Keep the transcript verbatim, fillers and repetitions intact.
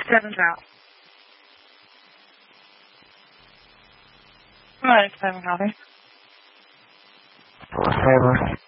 Seven's out. All right, seven, copy. Four, seven.